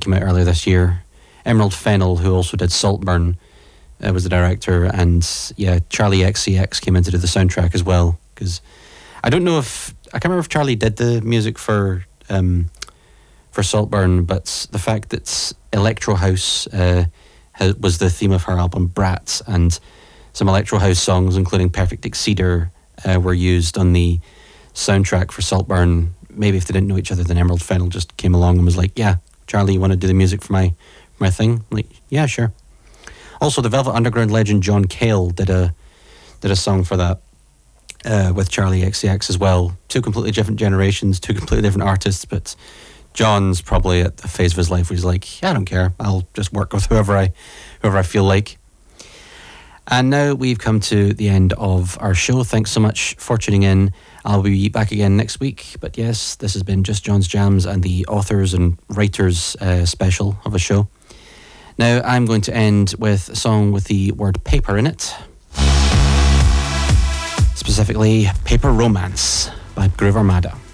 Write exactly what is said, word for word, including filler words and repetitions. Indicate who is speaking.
Speaker 1: came out earlier this year. Emerald Fennell, who also did Saltburn, uh, was the director, and yeah, Charlie X C X came in to do the soundtrack as well. Because I don't know if I can't remember if Charlie did the music for um, for Saltburn, but the fact that Electro House uh, was the theme of her album Brats, and some Electro House songs, including Perfect Exceeder, uh, were used on the soundtrack for Saltburn. Maybe if they didn't know each other, then Emerald Fennell just came along and was like, yeah, Charlie, you want to do the music for my for my thing? I'm like, yeah, sure. Also, the Velvet Underground legend John Cale did a did a song for that uh, with Charlie X C X as well. Two completely different generations, two completely different artists, but John's probably at the phase of his life where he's like, yeah, I don't care, I'll just work with whoever I whoever I feel like. And now we've come to the end of our show. Thanks so much for tuning in. I'll be back again next week. But yes, this has been Just John's Jams and the authors and writers uh, special of a show. Now I'm going to end with a song with the word paper in it. Specifically, Paper Romance by Groove Armada.